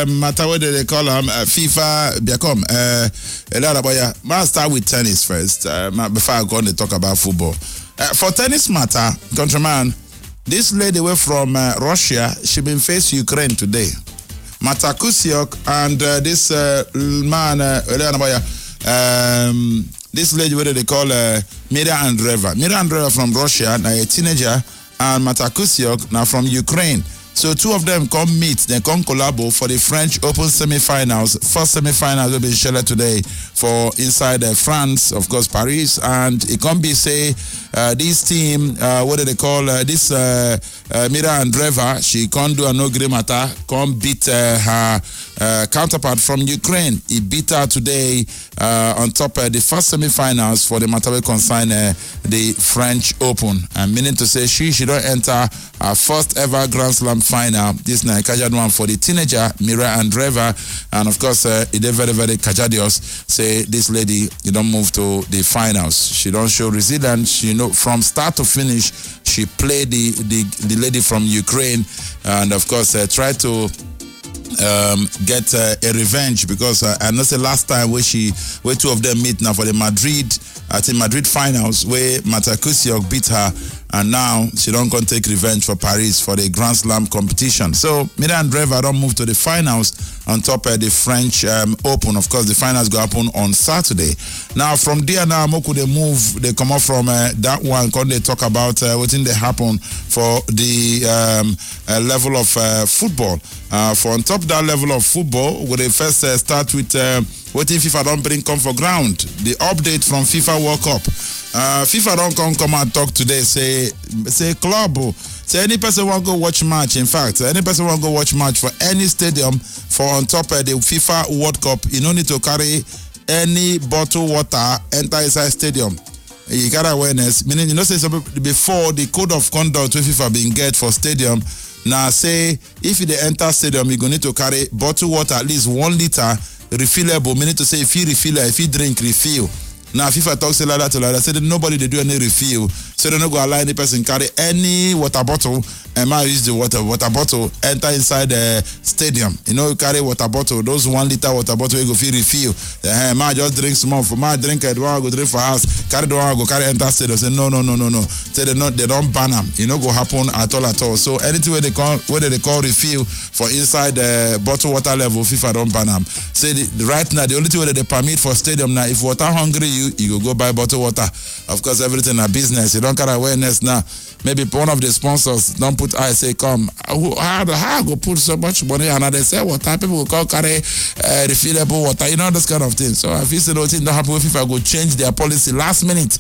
matter what they call them, FIFA, Biacom. I'll start with tennis first, before I go on to talk about football. For tennis matter, countryman, this lady away from Russia, she been faced Ukraine today. Mata Kusiok and this man, this lady, what they call Mira Andreeva. Mira Andreeva from Russia, now a teenager, and Mata Kusiok, now from Ukraine. So two of them come meet, they come collabo for the French Open semi-finals. First semi-finals will be scheduled today for inside France, of course, Paris. And it can be say this team, what do they call this Mira Andreeva? She can't do a no grimata, can't beat her counterpart from Ukraine. He beat her today on top of the first semi-finals for the matter consign the French Open. And meaning to say she don't enter her first ever Grand Slam final. This night casual one for the teenager Mira Andreeva, and of course it is very very cajadios. Say this lady, you don't move to the finals. She don't show resilience. You know, from start to finish, she played the lady from Ukraine, and of course try to get a revenge, because I know the last time where two of them meet now for the Madrid finals where Mata Kusiok beat her, and now she don't go take revenge for Paris for the Grand Slam competition. So Mira Andreeva don't move to the finals on top of the French Open. Of course, the finals go happen on Saturday. Now from there now, Moku they come up from that one. Can they talk about what they happen for the level of football? For on top of that level of football, we first start with what if FIFA don't bring come for ground? The update from FIFA World Cup. FIFA don't come and talk today. Say club. Say any person want go watch match. In fact, any person want go watch match for any stadium for on top of the FIFA World Cup, you don't need to carry any bottled water enter inside stadium. You got awareness. Meaning, you know, say before the code of conduct with FIFA being get for stadium. Now say if you enter stadium, you're going to need to carry bottled water at least 1 liter refillable. Meaning to say if you refill, if you drink, refill. Now FIFA talks like that, say that nobody they do any refill, so they don't go allow any person carry any water bottle and might use the water bottle enter inside the stadium. You know, you carry water bottle, those 1 liter water bottle you go feel refill. Might just drink small, for my drink it, one go drink for house, carry the one go carry enter stadium. Say no. Say they don't ban them. You know, go happen at all. So anything where they call refill for inside the bottle water level, FIFA don't ban them. Say right now the only thing where they permit for stadium now, if water hungry you go buy bottled water. Of course, everything a business. You don't carry awareness now. Maybe one of the sponsors don't put I say come. How go put so much money and they say water? People will call carry refillable water. You know, this kind of thing. So if you say no thing don't happen, if I go change their policy last minute.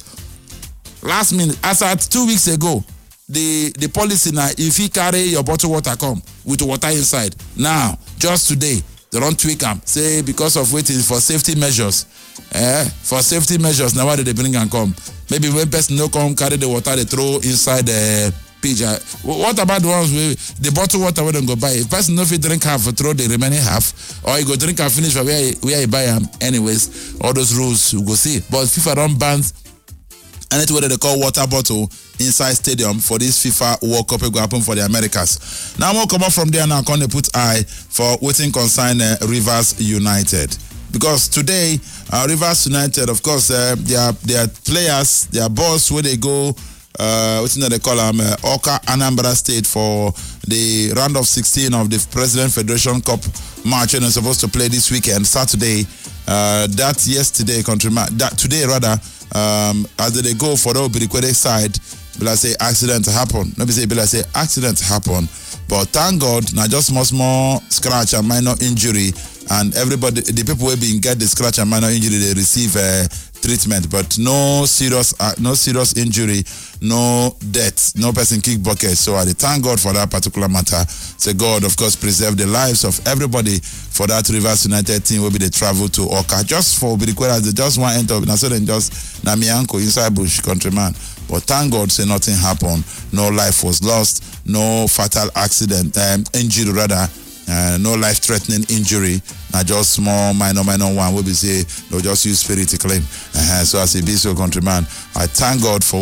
As at 2 weeks ago, the policy now, if you carry your bottled water come with water inside. Now, just today, they don't tweak them. Say because of waiting for safety measures. For safety measures, now why did they bring and come? Maybe when person no come carry the water they throw inside the pitch. What about the ones with the bottled water we don't go buy? If person no fit drink half, throw the remaining half, or you go drink and finish for where you buy them. Anyways, all those rules you go see. But FIFA don't ban anything what they call water bottle inside stadium for this FIFA World Cup will happen for the Americas. Now we'll come up from there now. Can they put eye for waiting concern Rivers United? Because today, Rivers United, of course, their players, their boss, where they go, what's they call them, Oka Anambra State for the round of 16 of the President Federation Cup match, and they're supposed to play this weekend, Saturday. Today rather, as they go for the Obirikwede side, Bila say accident happen. Nobody say accident happen. But thank God, now just small scratch and minor injury, and everybody, the people who been get the scratch and minor injury, they receive treatment, but no serious injury, no death, no person kick bucket. So I thank God for that particular matter. So God, of course, preserve the lives of everybody for that Rivers United team will be the travel to Oka just for Obirikwede. They just want to enter, and so then just my uncle inside bush countryman. But thank God, say nothing happened. No life was lost. No fatal accident, injury rather. No life-threatening injury. Now just small, minor one. We be say, no, just use spirit to claim. So as a BSO countryman, I thank God for